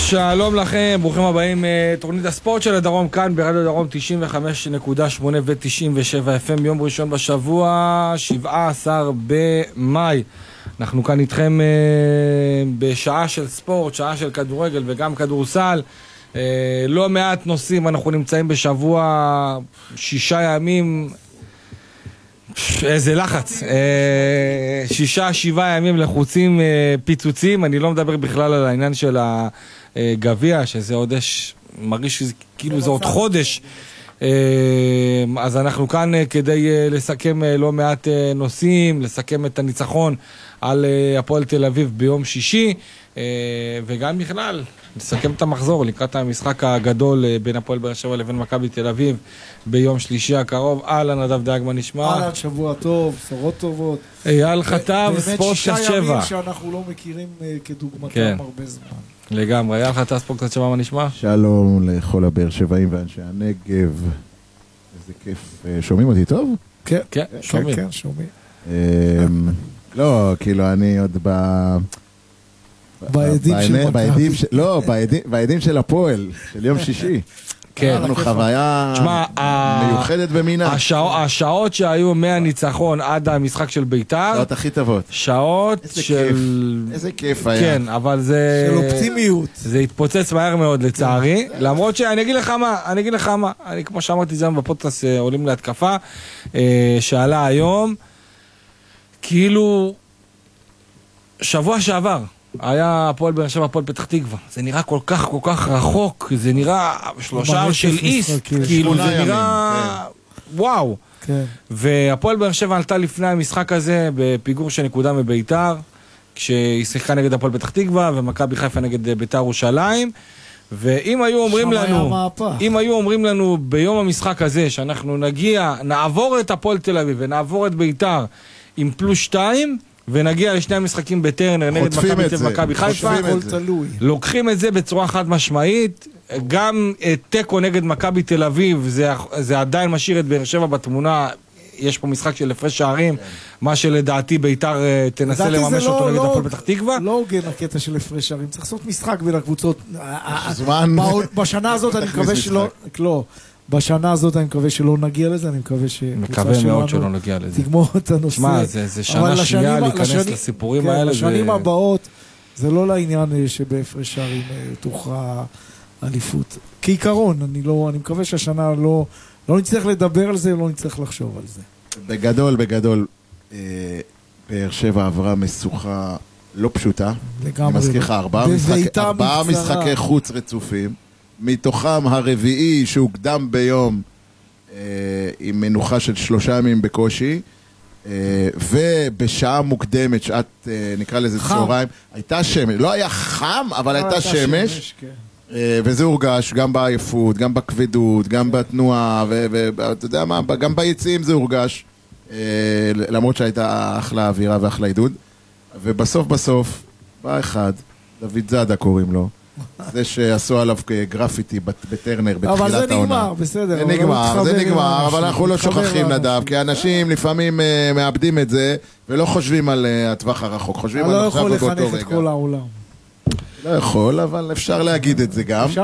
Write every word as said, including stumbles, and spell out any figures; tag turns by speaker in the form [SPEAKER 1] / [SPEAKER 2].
[SPEAKER 1] שלום לכם, ברוכים הבאים, תוכנית הספורט של הדרום כאן ברדיו דרום תשעים וחמש נקודה שמונה ו-תשעים ושבע אף אם, יום ראשון בשבוע, שבעה עשר במאי. אנחנו כאן איתכם בשעה של ספורט, שעה של כדורגל וגם כדורסל. לא מעט נושאים, אנחנו נמצאים בשבוע שישה ימים, איזה לחץ, שישה, שבעה ימים לחוצים, פיצוצים. אני לא מדבר בכלל על העניין של הגביע, שזה עוד יש, מרגיש כאילו זה עוד חודש. אז אנחנו כאן כדי לסכם לא מעט נושאים, לסכם את הניצחון על הפועל תל אביב ביום שישי, וגם בכלל לסכם את המחזור לקראת המשחק הגדול בין הפועל באר שבע לבין מכבי תל אביב ביום שלישי הקרוב. אהלן נדב דאג, מה נשמע?
[SPEAKER 2] אהלן, שבוע טוב, בשורות טובות.
[SPEAKER 1] אייל חטב, ספורט
[SPEAKER 2] שבע.
[SPEAKER 1] קצת שבע.
[SPEAKER 2] באמת שישה ימים שאנחנו לא מכירים כדוגמתם
[SPEAKER 1] כן.
[SPEAKER 2] הרבה זמן.
[SPEAKER 1] לגמרי, אייל חטב, ספורט קצת שבע, מה נשמע?
[SPEAKER 3] שלום לכל הבאר שבעים ואנשי הנגב. איזה כיף. שומעים אותי טוב?
[SPEAKER 2] כן,
[SPEAKER 1] כן, שומעים.
[SPEAKER 2] כן, שומעים.
[SPEAKER 3] לא, כאילו אני עוד ב...
[SPEAKER 2] בעדים של מכבי.
[SPEAKER 3] לא, בעדים של הפועל, של יום שישי.
[SPEAKER 1] כן.
[SPEAKER 3] אנחנו חוויה מיוחדת במינה.
[SPEAKER 1] השעות שהיו מהניצחון עד המשחק של ביתר,
[SPEAKER 3] שעות הכי טובות.
[SPEAKER 1] שעות של...
[SPEAKER 3] איזה כיף היה.
[SPEAKER 1] כן, אבל זה...
[SPEAKER 2] של אופטימיות.
[SPEAKER 1] זה התפוצץ מהר מאוד לצערי, למרות שאני אגיד לך מה, אני אגיד לך מה, אני כמו שאמרתי זה בפודקאסט עולים להתקפה, שעלה היום, כאילו שבוע שעבר היה הפועל באר שבע, הפועל פתח תקווה. זה נראה כל כך כל כך רחוק, זה נראה שלושה של איסט, כאילו זה נראה וואו. והפועל באר שבע עלתה לפני המשחק הזה בפיגור של נקודה מביתר, כשהיא שיחקה נגד הפועל פתח תקווה ומכבי חיפה נגד ביתר ירושלים. ואם היו אומרים לנו, אם היו אומרים לנו ביום המשחק הזה שאנחנו נגיע, נעבור את הפועל תל אביב ונעבור את ביתר עם פלוס שתיים, ונגיע לשני המשחקים בטרנר נגד מכבי תל אביב ומכבי חיפה, לוקחים את זה בצורה חד משמעית. גם תיקו נגד מכבי תל אביב זה, זה עדיין משאיר את באר שבע בתמונה. יש פה משחק של הפרש שערים, מה שלדעתי ביתר תנסה לממש אותו נגד הפועל פתח תקווה.
[SPEAKER 2] לא הוגן הקטע של הפרש שערים, צריך לעשות משחק בין הקבוצות. בשנה הזאת אני מקווה שלא, לא, בשנה הזאת אני מקווה שלא נגיע לזה, אני מקווה
[SPEAKER 1] מקווה מאוד שלא נגיע לזה.
[SPEAKER 2] תגמור את הנושא.
[SPEAKER 1] שמה, זה, זה שנה שנייה להיכנס לסיפורים
[SPEAKER 2] כן,
[SPEAKER 1] האלה.
[SPEAKER 2] לשנים הבאות, זה לא לעניין שבהפרש שערים תוכרע אליפות. כעיקרון, אני לא, אני מקווה שהשנה לא, לא נצטרך לדבר על זה, לא נצטרך לחשוב על זה.
[SPEAKER 3] בגדול, בגדול, אה, באר שבע עברה משוכה לא פשוטה.
[SPEAKER 2] לגמרי.
[SPEAKER 3] אני מזכיר לך, ארבעה משחק, ארבעה משחקי חוץ רצופים. מתוכם הרביעי שהוקדם ביום אה, עם מנוחה של שלושה ימים בקושי, אה, ובשעה מוקדמת, שעת אה, נקרא לזה צהריים, הייתה שמש, לא היה חם, אבל הייתה שמש, שמש כן. אה, וזה הורגש גם בעייפות, גם בכבדות, גם בתנועה, ואתה יודע מה, גם ביציעים זה הורגש, אה, למרות שהייתה אחלה אווירה ואחלה עידוד, ובסוף בסוף, בא אחד, דוד זאדה קוראים לו, זה שעשו עליו גרפיטי בטרנר בתחילת העונה.
[SPEAKER 2] אבל זה נגמר, בסדר.
[SPEAKER 3] זה נגמר, זה נגמר, אבל אנחנו לא שוכחים לדעת, כי אנשים לפעמים מאבדים את זה, ולא חושבים על הטווח הרחוק, חושבים על עכשיו ובאותו רגע.
[SPEAKER 2] לא יכול לחנך את כל העולם.
[SPEAKER 3] לא יכול, אבל אפשר להגיד את זה גם.